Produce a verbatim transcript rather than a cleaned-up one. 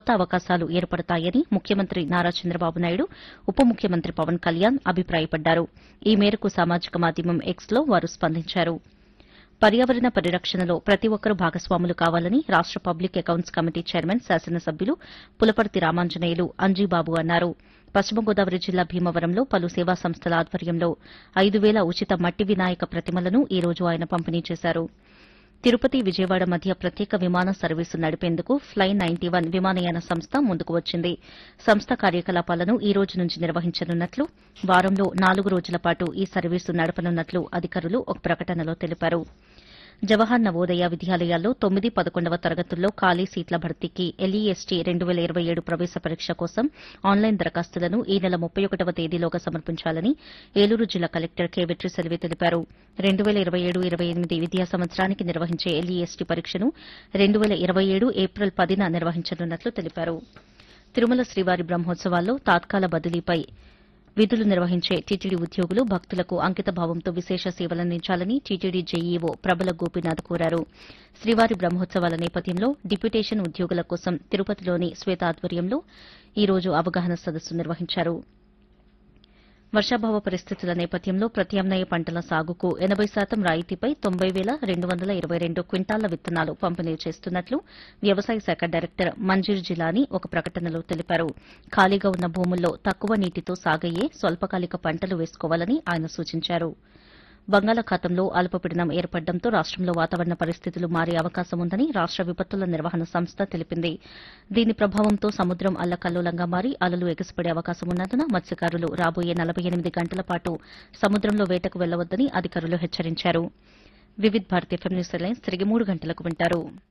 కొత్త అవకాశాలు ఏర్పడతాయని ముఖ్యమంత్రి నారా చంద్రబాబు నాయుడు ఉప ముఖ్యమంత్రి పవన్ కళ్యాణ్ అభిప్రాయపడ్డారు. ఈ మేరకు సామాజిక మాధ్యమం ఎక్స్లో వారు స్పందించారు. పర్యావరణ పరిరక్షణలో ప్రతి ఒక్కరూ భాగస్వాములు కావాలని రాష్ట పబ్లిక్ అకౌంట్స్ కమిటీ చైర్మన్ శాసనసభ్యులు పులపర్తి రామాంజనేయులు అంజీబాబు అన్నారు. పశ్చిమ గోదావరి జిల్లా భీమవరంలో పలు సేవా సంస్థల ఆధ్వర్యంలో ఐదు వేల ఉచిత మట్టి వినాయక ప్రతిమలను ఈ రోజు ఆయన పంపిణీ చేశారు. తిరుపతి విజయవాడ మధ్య ప్రత్యేక విమాన సర్వీసు నడిపేందుకు ఫ్లై నైన్టీ వన్ విమానయాన సంస్థ ముందుకు వచ్చింది. సంస్థ కార్యకలాపాలను ఈ రోజు నుంచి నిర్వహించనున్నట్లు, వారంలో నాలుగు రోజుల పాటు ఈ సర్వీసు నడపనున్నట్లు అధికారులు ఒక ప్రకటనలో తెలిపారు. జవహర్ నవోదయ విద్యాలయాల్లో తొమ్మిది పదకొండవ తరగతుల్లో ఖాళీ సీట్ల భర్తీకి ఎల్ఈఎస్టీ రెండు వేల ఇరవై ఏడు ప్రవేశ పరీక్ష కోసం ఆన్లైన్ దరఖాస్తులను ఈ నెల ముప్పై ఒకటవ తేదీలోగా సమర్పించాలని ఏలూరు జిల్లా కలెక్టర్ కె వెట్రిసెల్వి తెలిపారు. రెండు వేల ఇరవై ఏడు ఇరవై ఎనిమిది విద్యా సంవత్సరానికి నిర్వహించే ఎల్ఈఎస్టీ పరీక్షను రెండు వేల ఇరవై ఏడు ఏప్రిల్ పదిన నిర్వహించనున్నట్లు తెలిపారు. తిరుమల శ్రీవారి బ్రహ్మోత్సవాల్లో తాత్కాల బదిలీపై విధులు నిర్వహించే టీటీడీ ఉద్యోగులు భక్తులకు అంకితభావంతో విశేష సేవలందించాలని టీటీడీ జేఈఓ ప్రబల గోపీనాథ్ కోరారు. శ్రీవారి బ్రహ్మోత్సవాల నేపథ్యంలో డిప్యుటేషన్ ఉద్యోగుల కోసం తిరుపతిలోని శ్వేత ఆధ్వర్యంలో ఈ రోజు అవగాహన సదస్సు నిర్వహించారు. వర్షాభావ పరిస్థితుల నేపథ్యంలో ప్రత్యామ్నాయ పంటల సాగుకు ఎనబై శాతం రాయితీపై తొంభై వేల రెండు వందల ఇరవై రెండు క్వింటాళ్ల విత్తనాలు పంపిణీ చేస్తున్నట్లు వ్యవసాయ శాఖ డైరెక్టర్ మంజీర్ జిలానీ ఒక ప్రకటనలో తెలిపారు. ఖాళీగా ఉన్న భూముల్లో తక్కువ నీటితో సాగయ్యే స్వల్పకాలిక పంటలు వేసుకోవాలని ఆయన సూచించారు. బంగాళాఖాతంలో అల్పపీడనం ఏర్పడడంతో రాష్టంలో వాతావరణ పరిస్థితులు మారే అవకాశం ఉందని రాష్ట విపత్తుల నిర్వహణ సంస్థ తెలిపింది. దీని ప్రభావంతో సముద్రం అల్లకల్లోలంగా మారి అలలు ఎగసిపడే అవకాశం ఉన్నందున మత్స్యకారులు రాబోయే నలభై ఎనిమిది గంటల పాటు సముద్రంలో వేటకు వెళ్లవద్దని అధికారులు హెచ్చరించారు. Vividh Bharati FM news headlines తిరిగి మూడు గంటలకు వింటారు.